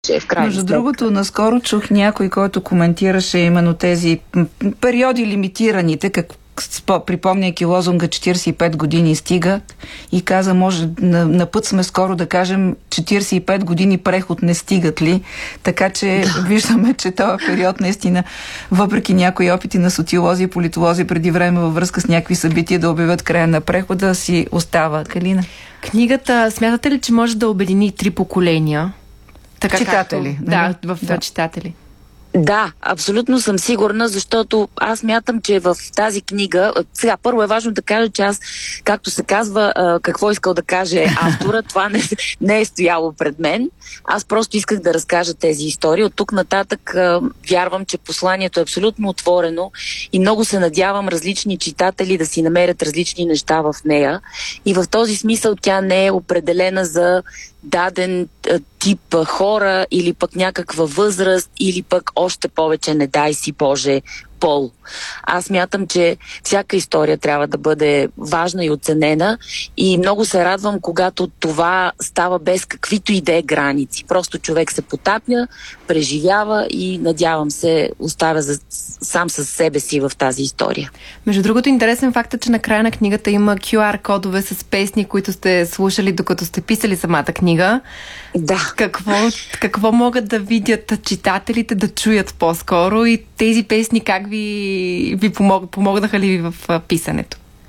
в крайна Между сметка. другото, наскоро чух някой, който коментираше именно тези периоди лимитираните, припомняйки лозунга 45 години стигат, и каза, може на път сме скоро да кажем 45 години преход не стигат ли, така че виждаме, че този период наистина, въпреки някои опити на социолози и политолози преди време във връзка с някакви събития да обявят края на прехода, си остава. Калина? Книгата, смятате ли, че може да обедини 3 поколения? Така читатели. Както, в читатели. Да, абсолютно съм сигурна, защото аз мятам, че в тази книга... Сега, първо е важно да кажа, че аз, както се казва, какво искал да каже автора, това не е стояло пред мен. Аз просто исках да разкажа тези истории. От тук нататък вярвам, че посланието е абсолютно отворено и много се надявам различни читатели да си намерят различни неща в нея. И в този смисъл тя не е определена за даден тип хора или пък някаква възраст или пък още повече, не дай си Боже, пол. Аз мятам, че всяка история трябва да бъде важна и оценена и много се радвам, когато това става без каквито и да е граници. Просто човек се потапя, преживява и надявам се оставя сам със себе си в тази история. Между другото, интересен факт е, че на края на книгата има QR-кодове с песни, които сте слушали докато сте писали самата книга. Да. Какво могат да видят читателите, да чуят по-скоро и тези песни как ви помогнаха ли ви в писането?